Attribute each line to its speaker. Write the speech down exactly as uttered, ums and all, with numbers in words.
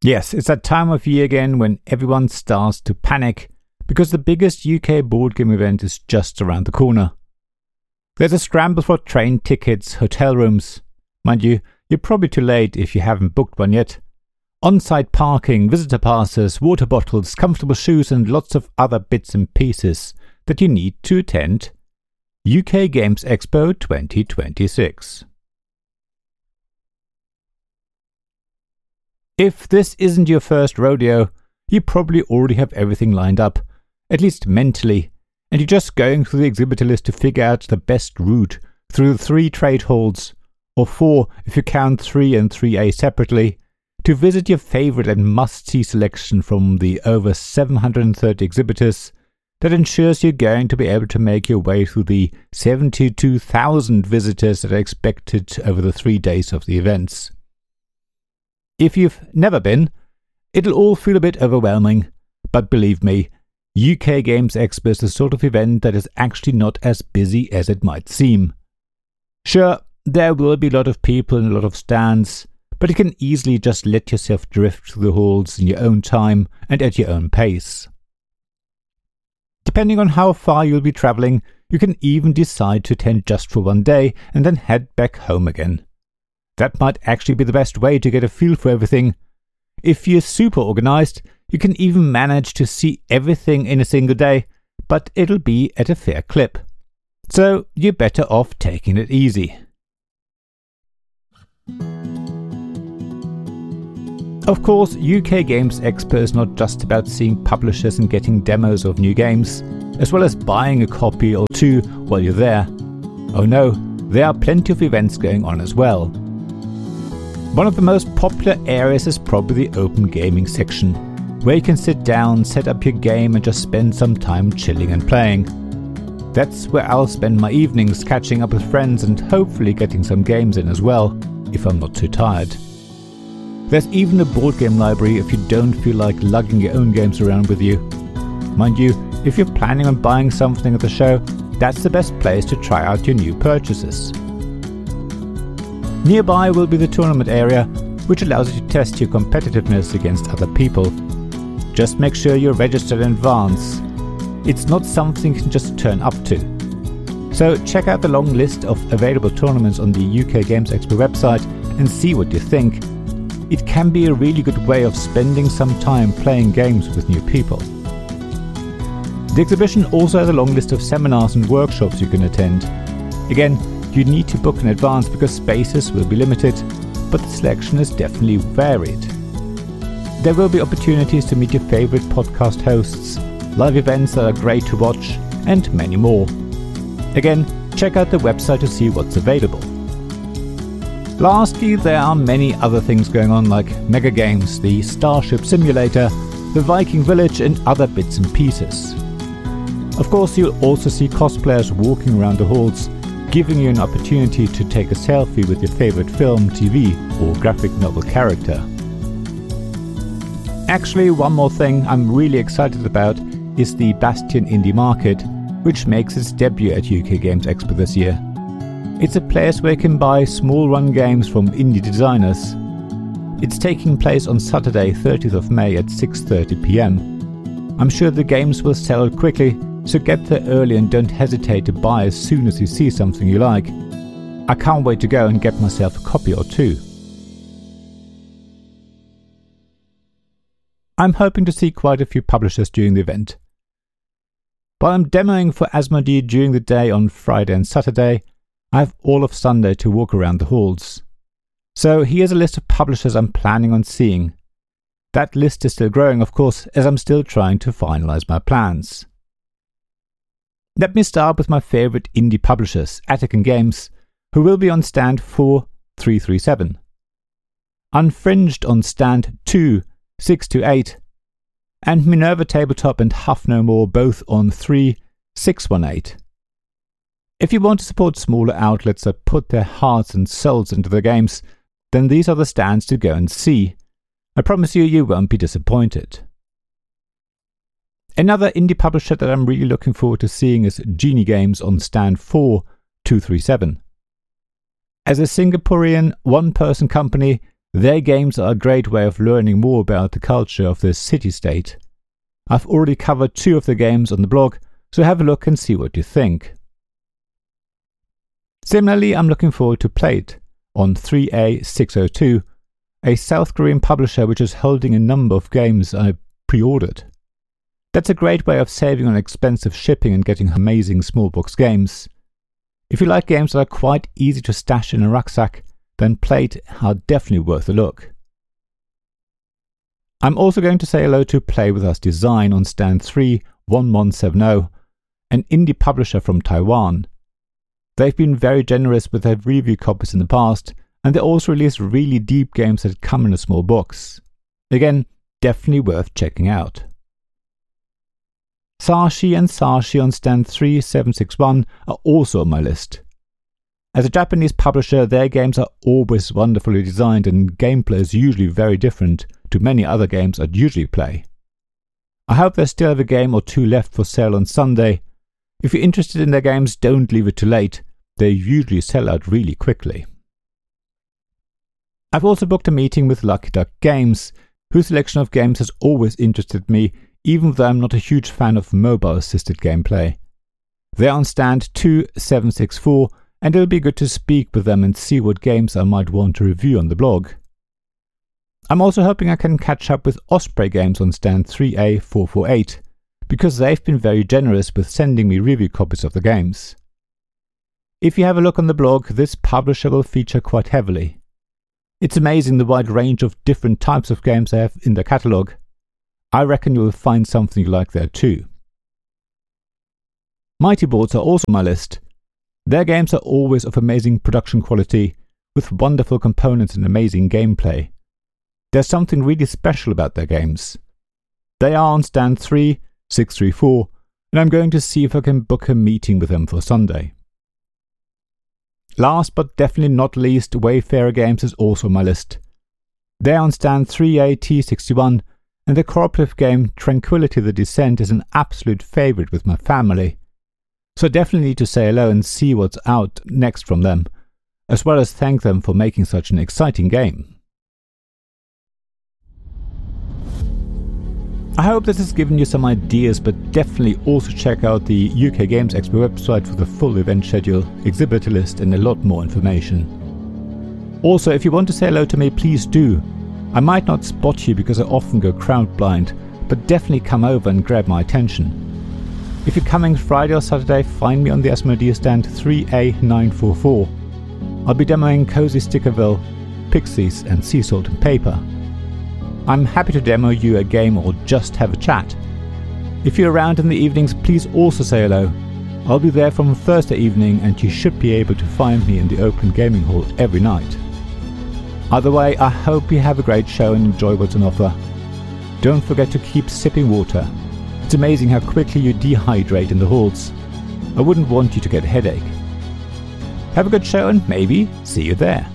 Speaker 1: Yes, it's that time of year again when everyone starts to panic because the biggest U K board game event is just around the corner. There's a scramble for train tickets, hotel rooms. Mind you, you're probably too late if you haven't booked one yet. On-site parking, visitor passes, water bottles, comfortable shoes and lots of other bits and pieces that you need to attend U K Games Expo twenty twenty-six. If this isn't your first rodeo, you probably already have everything lined up, at least mentally, and you're just going through the exhibitor list to figure out the best route through the three trade halls, or four if you count three and three A separately, to visit your favorite and must-see selection from the over seven hundred thirty exhibitors that ensures you're going to be able to make your way through the seventy-two thousand visitors that are expected over the three days of the events. If you've never been, it'll all feel a bit overwhelming, but believe me, U K Games Expo is the sort of event that is actually not as busy as it might seem. Sure, there will be a lot of people and a lot of stands, but you can easily just let yourself drift through the halls in your own time and at your own pace. Depending on how far you'll be travelling, you can even decide to attend just for one day and then head back home again. That might actually be the best way to get a feel for everything. If you're super organised, you can even manage to see everything in a single day, but it'll be at a fair clip. So you're better off taking it easy. Of course, U K Games Expo is not just about seeing publishers and getting demos of new games, as well as buying a copy or two while you're there. Oh no, there are plenty of events going on as well. One of the most popular areas is probably the open gaming section, where you can sit down, set up your game and just spend some time chilling and playing. That's where I'll spend my evenings catching up with friends and hopefully getting some games in as well, if I'm not too tired. There's even a board game library if you don't feel like lugging your own games around with you. Mind you, if you're planning on buying something at the show, that's the best place to try out your new purchases. Nearby will be the tournament area, which allows you to test your competitiveness against other people. Just make sure you're registered in advance. It's not something you can just turn up to. So check out the long list of available tournaments on the U K Games Expo website and see what you think. It can be a really good way of spending some time playing games with new people. The exhibition also has a long list of seminars and workshops you can attend. Again, you need to book in advance because spaces will be limited, but the selection is definitely varied. There will be opportunities to meet your favorite podcast hosts, live events that are great to watch, and many more. Again, check out the website to see what's available. Lastly, there are many other things going on like Mega Games, the Starship Simulator, the Viking Village and other bits and pieces. Of course, you'll also see cosplayers walking around the halls, giving you an opportunity to take a selfie with your favorite film, T V or graphic novel character. Actually, one more thing I'm really excited about is the Bastion Indie Market, which makes its debut at U K Games Expo this year. It's a place where you can buy small run games from indie designers. It's taking place on Saturday, thirtieth of May at six thirty p m. I'm sure the games will sell quickly, so get there early and don't hesitate to buy as soon as you see something you like. I can't wait to go and get myself a copy or two. I'm hoping to see quite a few publishers during the event. While I'm demoing for Asmodee during the day on Friday and Saturday, I have all of Sunday to walk around the halls. So here's a list of publishers I'm planning on seeing. That list is still growing, of course, as I'm still trying to finalize my plans. Let me start with my favorite indie publishers, Attican Games, who will be on stand four three three seven. Unfringed on stand two six two eight, and Minerva Tabletop and Huff No More both on three six one eight. If you want to support smaller outlets that put their hearts and souls into their games, then these are the stands to go and see. I promise you, you won't be disappointed. Another indie publisher that I'm really looking forward to seeing is Genie Games on stand four two three seven. As a Singaporean one-person company, Their games are a great way of learning more about the culture of the city-state. I've already covered two of the games on the blog, so have a look and see what you think. Similarly, I'm looking forward to Plate on three A six oh two, a South Korean publisher which is holding a number of games I pre-ordered. That's a great way of saving on expensive shipping and getting amazing small box games. If you like games that are quite easy to stash in a rucksack, then Plate are definitely worth a look. I'm also going to say hello to Play With Us Design on stand three one one seven oh, an indie publisher from Taiwan. They've been very generous with their review copies in the past, and they also release really deep games that come in a small box. Again, definitely worth checking out. Sashi and Sashi on stand three seven six one are also on my list. As a Japanese publisher, their games are always wonderfully designed and gameplay is usually very different to many other games I'd usually play. I hope they still have a game or two left for sale on Sunday. If you're interested in their games, don't leave it too late. They usually sell out really quickly. I've also booked a meeting with Lucky Duck Games, whose selection of games has always interested me, even though I'm not a huge fan of mobile-assisted gameplay. They're on stand two seven six four, and it'll be good to speak with them and see what games I might want to review on the blog. I'm also hoping I can catch up with Osprey Games on stand three A four four eight, because they've been very generous with sending me review copies of the games. If you have a look on the blog, this publisher will feature quite heavily. It's amazing the wide range of different types of games they have in their catalogue. I reckon you'll find something you like there too. Mighty Boards are also on my list. Their games are always of amazing production quality, with wonderful components and amazing gameplay. There's something really special about their games. They are on stand three six three four, and I'm going to see if I can book a meeting with them for Sunday. Last but definitely not least, Wayfarer Games is also on my list. They're on stand three A T sixty-one, and the cooperative game Tranquility the Descent is an absolute favourite with my family. So I definitely need to say hello and see what's out next from them, as well as thank them for making such an exciting game. I hope this has given you some ideas, but definitely also check out the U K Games Expo website for the full event schedule, exhibitor list and a lot more information. Also, if you want to say hello to me, please do. I might not spot you because I often go crowd blind, but definitely come over and grab my attention. If you're coming Friday or Saturday, find me on the Asmodee stand three A nine four four. I'll be demoing Cozy Stickerville, Pixies and Sea Salt and Paper. I'm happy to demo you a game or just have a chat. If you're around in the evenings, please also say hello. I'll be there from Thursday evening and you should be able to find me in the open gaming hall every night. Either way, I hope you have a great show and enjoy what's on offer. Don't forget to keep sipping water. It's amazing how quickly you dehydrate in the halls. I wouldn't want you to get a headache. Have a good show and maybe see you there.